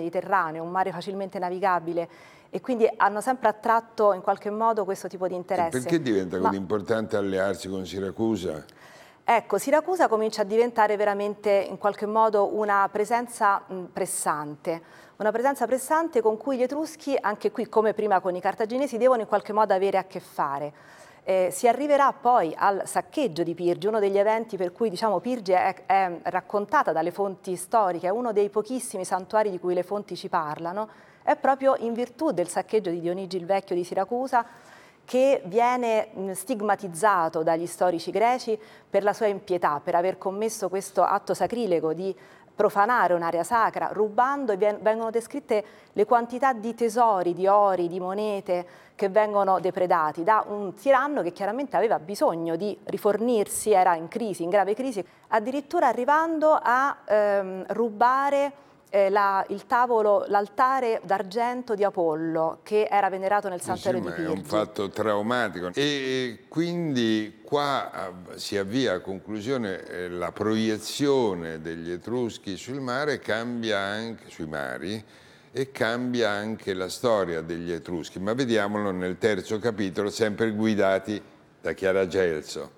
Mediterraneo, un mare facilmente navigabile, e quindi hanno sempre attratto in qualche modo questo tipo di interesse. E perché diventa così importante allearsi con Siracusa? Ecco, Siracusa comincia a diventare veramente in qualche modo una presenza pressante con cui gli Etruschi, anche qui come prima con i Cartaginesi, devono in qualche modo avere a che fare. Si arriverà poi al saccheggio di Pirgi, uno degli eventi per cui Pirgi è raccontata dalle fonti storiche, è uno dei pochissimi santuari di cui le fonti ci parlano, è proprio in virtù del saccheggio di Dionigi il Vecchio di Siracusa, che viene stigmatizzato dagli storici greci per la sua impietà, per aver commesso questo atto sacrilego di profanare un'area sacra, rubando, e vengono descritte le quantità di tesori, di ori, di monete che vengono depredati da un tiranno che chiaramente aveva bisogno di rifornirsi, era in crisi, in grave crisi, addirittura arrivando a rubare l'altare d'argento di Apollo che era venerato nel santuario di Pirgi. È un fatto traumatico, e quindi qua si avvia a conclusione la proiezione degli Etruschi sul mare, cambia anche sui mari, e cambia anche la storia degli Etruschi, ma vediamolo nel terzo capitolo, sempre guidati da Chiara Gelso.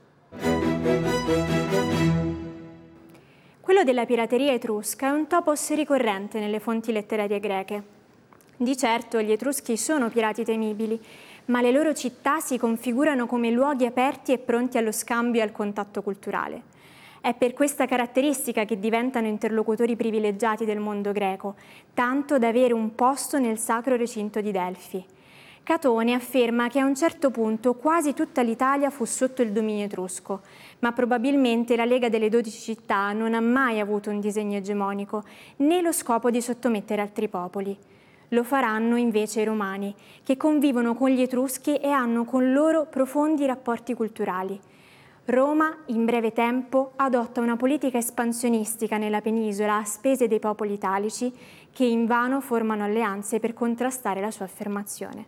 Quello della pirateria etrusca è un topos ricorrente nelle fonti letterarie greche. Di certo gli Etruschi sono pirati temibili, ma le loro città si configurano come luoghi aperti e pronti allo scambio e al contatto culturale. È per questa caratteristica che diventano interlocutori privilegiati del mondo greco, tanto da avere un posto nel sacro recinto di Delfi. Catone afferma che a un certo punto quasi tutta l'Italia fu sotto il dominio etrusco, ma probabilmente la Lega delle 12 città non ha mai avuto un disegno egemonico, né lo scopo di sottomettere altri popoli. Lo faranno invece i Romani, che convivono con gli Etruschi e hanno con loro profondi rapporti culturali. Roma, in breve tempo, adotta una politica espansionistica nella penisola a spese dei popoli italici, che invano formano alleanze per contrastare la sua affermazione.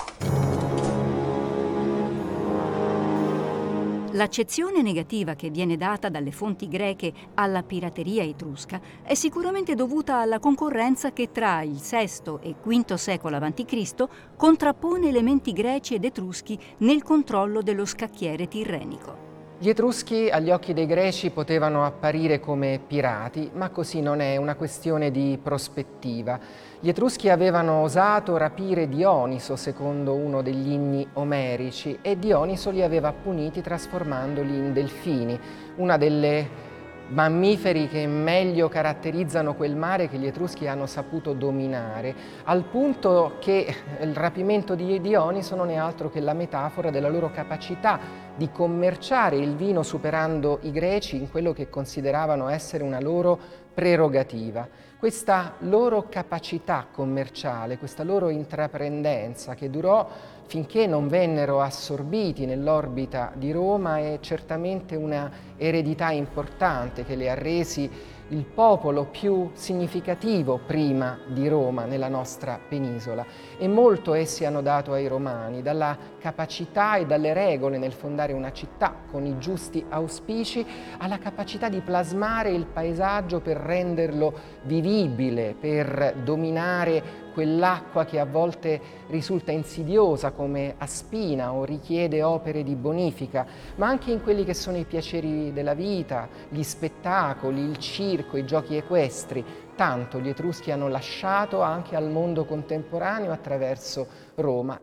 L'accezione negativa che viene data dalle fonti greche alla pirateria etrusca è sicuramente dovuta alla concorrenza che tra il VI e V secolo a.C. contrappone elementi greci ed etruschi nel controllo dello scacchiere tirrenico. Gli Etruschi agli occhi dei Greci potevano apparire come pirati, ma così non è, una questione di prospettiva. Gli Etruschi avevano osato rapire Dioniso, secondo uno degli inni omerici, e Dioniso li aveva puniti trasformandoli in delfini, una delle mammiferi che meglio caratterizzano quel mare che gli Etruschi hanno saputo dominare, al punto che il rapimento di Dioniso non è altro che la metafora della loro capacità di commerciare il vino superando i Greci in quello che consideravano essere una loro prerogativa. Questa loro capacità commerciale, questa loro intraprendenza che durò finché non vennero assorbiti nell'orbita di Roma è certamente una eredità importante che le ha resi il popolo più significativo prima di Roma nella nostra penisola, e molto essi hanno dato ai Romani, dalla capacità e dalle regole nel fondare una città con i giusti auspici alla capacità di plasmare il paesaggio per renderlo vivibile, per dominare quell'acqua che a volte risulta insidiosa come aspina o richiede opere di bonifica, ma anche in quelli che sono i piaceri della vita, gli spettacoli, il circo, i giochi equestri. Tanto gli Etruschi hanno lasciato anche al mondo contemporaneo attraverso Roma.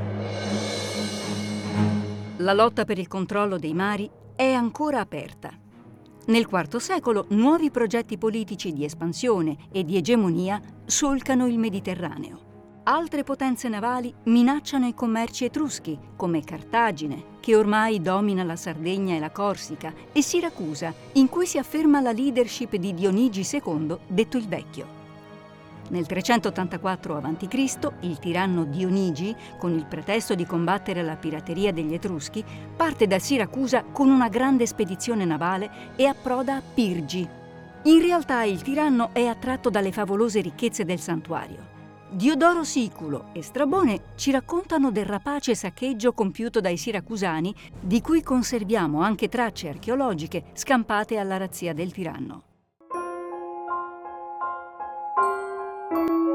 La lotta per il controllo dei mari è ancora aperta. Nel IV secolo nuovi progetti politici di espansione e di egemonia solcano il Mediterraneo. Altre potenze navali minacciano i commerci etruschi, come Cartagine, che ormai domina la Sardegna e la Corsica, e Siracusa, in cui si afferma la leadership di Dionigi II, detto il Vecchio. Nel 384 a.C. il tiranno Dionigi, con il pretesto di combattere la pirateria degli Etruschi, parte da Siracusa con una grande spedizione navale e approda a Pirgi. In realtà il tiranno è attratto dalle favolose ricchezze del santuario. Diodoro Siculo e Strabone ci raccontano del rapace saccheggio compiuto dai siracusani, di cui conserviamo anche tracce archeologiche scampate alla razzia del tiranno.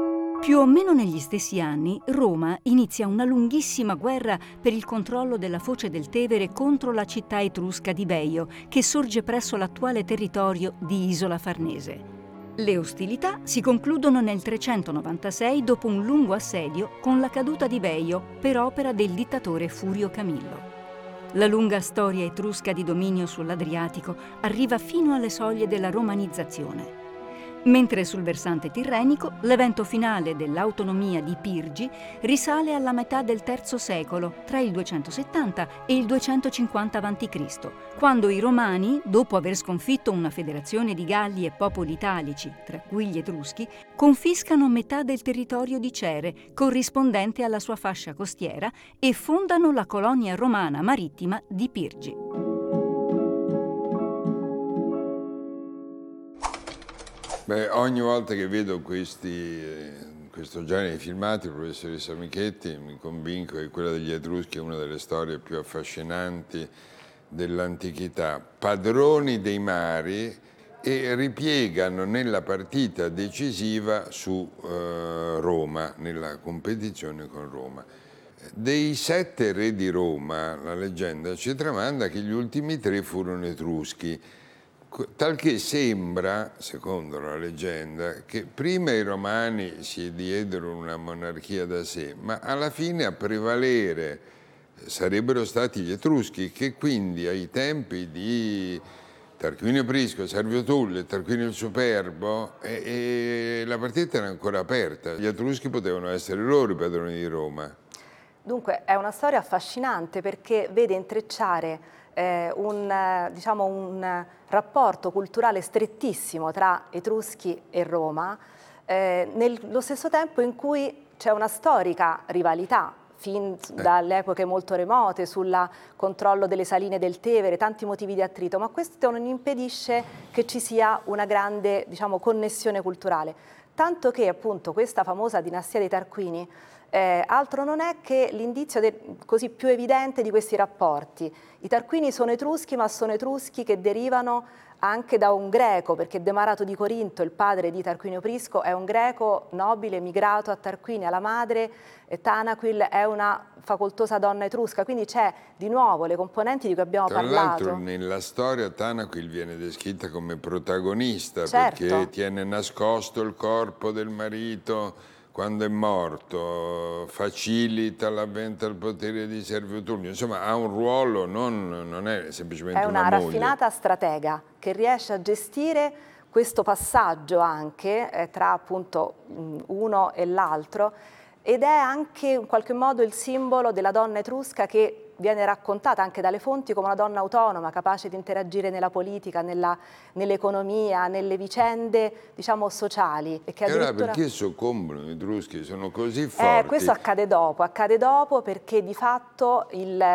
Più o meno negli stessi anni, Roma inizia una lunghissima guerra per il controllo della foce del Tevere contro la città etrusca di Veio, che sorge presso l'attuale territorio di Isola Farnese. Le ostilità si concludono nel 396 dopo un lungo assedio con la caduta di Veio per opera del dittatore Furio Camillo. La lunga storia etrusca di dominio sull'Adriatico arriva fino alle soglie della romanizzazione. Mentre sul versante tirrenico l'evento finale dell'autonomia di Pirgi risale alla metà del III secolo, tra il 270 e il 250 a.C., quando i Romani, dopo aver sconfitto una federazione di Galli e popoli italici, tra cui gli Etruschi, confiscano metà del territorio di Cere, corrispondente alla sua fascia costiera, e fondano la colonia romana marittima di Pirgi. Beh, ogni volta che vedo questo genere di filmati, professoressa Michetti, mi convinco che quella degli Etruschi è una delle storie più affascinanti dell'antichità. Padroni dei mari, e ripiegano nella partita decisiva su Roma, nella competizione con Roma. Dei 7 re di Roma, la leggenda ci tramanda che gli ultimi 3 furono etruschi, talché sembra, secondo la leggenda, che prima i romani si diedero una monarchia da sé, ma alla fine a prevalere sarebbero stati gli Etruschi, che quindi ai tempi di Tarquinio Prisco, Servio Tullio e Tarquinio il Superbo, la partita era ancora aperta. Gli Etruschi potevano essere loro i padroni di Roma. Dunque è una storia affascinante perché vede intrecciare un rapporto culturale strettissimo tra Etruschi e Roma, nello stesso tempo in cui c'è una storica rivalità fin dalle epoche molto remote sul controllo delle saline del Tevere, tanti motivi di attrito, ma questo non impedisce che ci sia una grande, connessione culturale. Tanto che appunto questa famosa dinastia dei Tarquini altro non è che l'indizio così più evidente di questi rapporti. I Tarquini sono etruschi, ma sono etruschi che derivano anche da un greco, perché Demarato di Corinto, il padre di Tarquinio Prisco, è un greco nobile migrato a Tarquinia. La madre, Tanaquil, è una facoltosa donna etrusca, quindi c'è di nuovo le componenti di cui abbiamo parlato. Tra l'altro nella storia Tanaquil viene descritta come protagonista, certo, perché tiene nascosto il corpo del marito quando è morto, facilita l'avvento al potere di Servio Tullio, insomma ha un ruolo, non è semplicemente una moglie. È una raffinata stratega che riesce a gestire questo passaggio anche tra appunto uno e l'altro, ed è anche in qualche modo il simbolo della donna etrusca che viene raccontata anche dalle fonti come una donna autonoma, capace di interagire nella politica, nell'economia, nelle vicende, sociali. E che allora perché soccombono gli Etruschi? Sono così forti? Questo accade dopo perché di fatto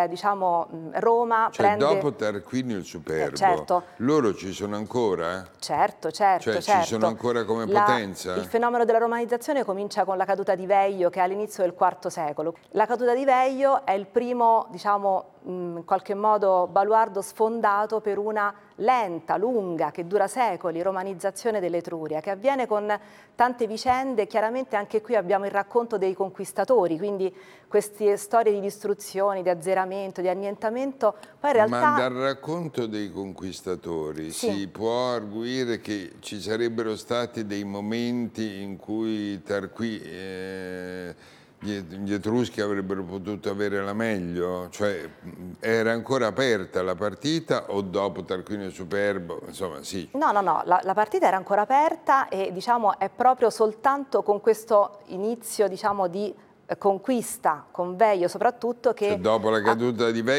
Roma prende... dopo Tarquinio il Superbo, certo. Loro ci sono ancora? Certo. Ci sono ancora come potenza? Il fenomeno della romanizzazione comincia con la caduta di Veio, che è all'inizio del IV secolo. La caduta di Veio è il primo, in qualche modo baluardo sfondato per una lenta, lunga, che dura secoli, romanizzazione dell'Etruria, che avviene con tante vicende. Chiaramente anche qui abbiamo il racconto dei conquistatori, quindi queste storie di distruzioni, di azzeramento, di annientamento. Poi in realtà... Ma dal racconto dei conquistatori si può arguire che ci sarebbero stati dei momenti in cui gli Etruschi avrebbero potuto avere la meglio? Cioè era ancora aperta la partita o dopo Tarquinio il Superbo? Insomma, sì. No, la partita era ancora aperta e è proprio soltanto con questo inizio di conquista con Veio soprattutto che... Cioè, dopo la caduta di Veio